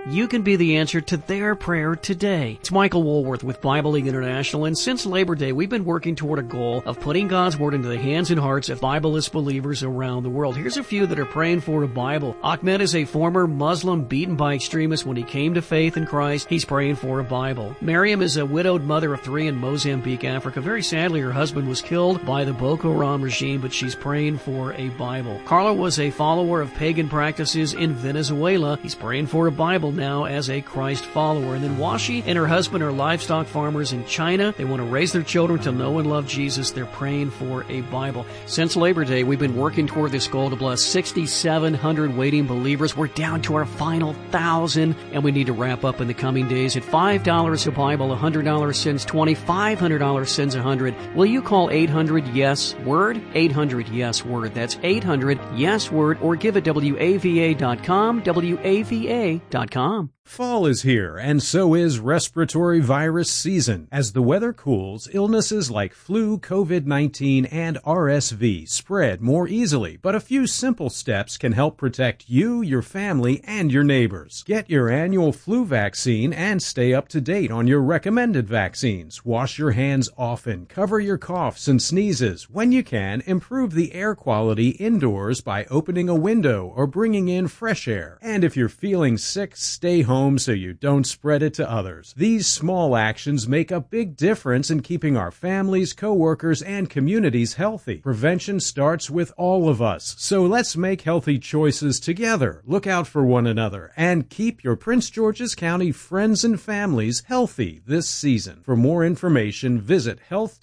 you can be the answer to their prayer today. It's Michael Woolworth with Bible League International, and since Labor Day, we've been working toward a goal of putting God's Word into the hands and hearts of Bibleless believers around the world. Here's a few that are praying for a Bible. Ahmed is a former Muslim beaten by extremists when he came to faith in Christ. He's praying for a Bible. Miriam is a widowed mother of 3 in Mozambique, Africa. Very sadly, her husband was killed by the Boko Haram regime, but she's praying for a Bible. Carla was a follower of pagan practices in Venezuela. He's praying for a Bible now as a Christ follower. And then Washi and her husband are livestock farmers in China. They want to raise their children to know and love Jesus. They're praying for a Bible. Since Labor Day, we've been working toward this goal to bless 6,700 waiting believers. We're down to our final 1,000, and we need to wrap up in the coming days. At $5 a Bible, $100 sends 20, $500 sends 100. Will you call 800-YES-WORD? 800-YES-WORD. That's 800-YES-WORD, or give at WAVA.com, WAVA.com. Fall is here, and so is respiratory virus season. As the weather cools, illnesses like flu, COVID-19, and RSV spread more easily, but a few simple steps can help protect you, your family, and your neighbors. Get your annual flu vaccine and stay up to date on your recommended vaccines. Wash your hands often, cover your coughs and sneezes. When you can, improve the air quality indoors by opening a window or bringing in fresh air. And if you're feeling sick, stay home so you don't spread it to others. These small actions make a big difference in keeping our families, coworkers, and communities healthy. Prevention starts with all of us, so let's make healthy choices together. Look out for one another and keep your Prince George's County friends and families healthy this season. For more information, visit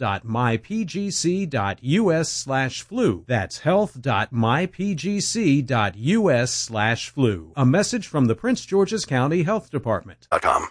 health.mypgc.us/flu. That's health.mypgc.us/flu. A message from the Prince George's County Health Department.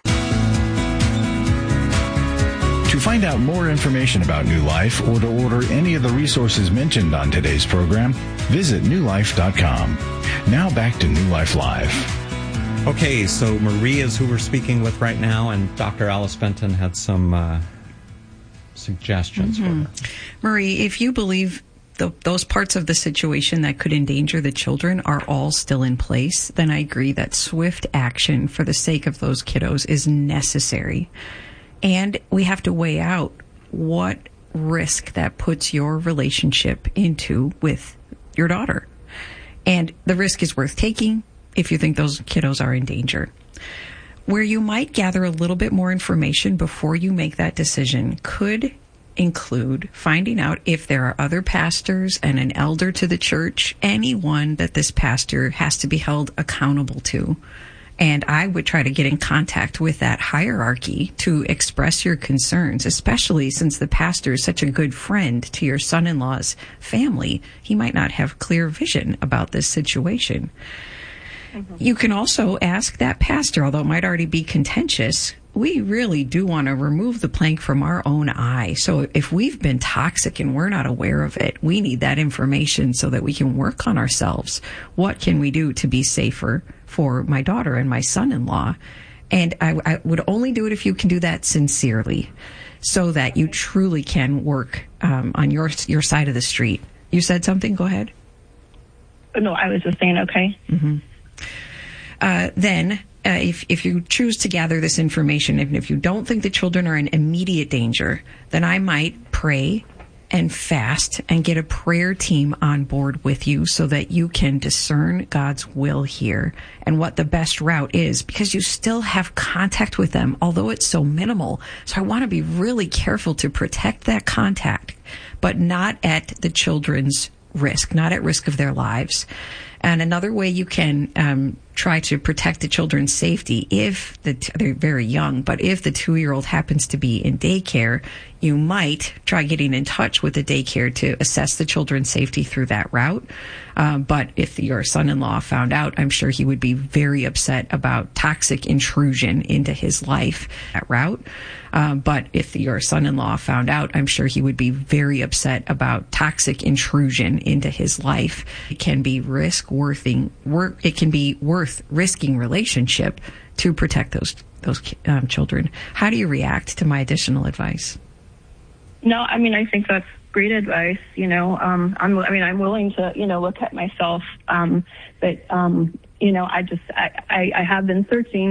To find out more information about New Life or to order any of the resources mentioned on today's program, visit newlife.com. Now back to New Life Live. Okay, so Marie is who we're speaking with right now, and Dr. Alice Benton had some suggestions for her. Marie, if you believe those parts of the situation that could endanger the children are all still in place, then I agree that swift action for the sake of those kiddos is necessary. And we have to weigh out what risk that puts your relationship into with your daughter. And the risk is worth taking if you think those kiddos are in danger. Where you might gather a little bit more information before you make that decision could include finding out if there are other pastors and an elder to the church, anyone that this pastor has to be held accountable to. And I would try to get in contact with that hierarchy to express your concerns, especially since the pastor is such a good friend to your son-in-law's family. He might not have clear vision about this situation. You can also ask that pastor, although it might already be contentious, we really do want to remove the plank from our own eye. So if we've been toxic and we're not aware of it, we need that information so that we can work on ourselves. What can we do to be safer for my daughter and my son-in-law? And I would only do it if you can do that sincerely so that you truly can work on your side of the street. You said something? Go ahead. No, I was just saying, okay. If you choose to gather this information, even if you don't think the children are in immediate danger, then I might pray and fast and get a prayer team on board with you so that you can discern God's will here and what the best route is, because you still have contact with them, although it's so minimal. So I want to be really careful to protect that contact, but not at the children's risk, not at risk of their lives. And another way you can try to protect the children's safety, if they're very young, but if the 2-year-old happens to be in daycare, you might try getting in touch with the daycare to assess the children's safety through that route. But if your son-in-law found out, I'm sure he would be very upset about toxic intrusion into his life, that route. But if your son-in-law found out, I'm sure he would be very upset about toxic intrusion into his life. It can be it can be worth risking relationship to protect those children. How do you react to my additional advice? No, I mean, I think that's great advice. I'm willing to, look at myself. But I have been searching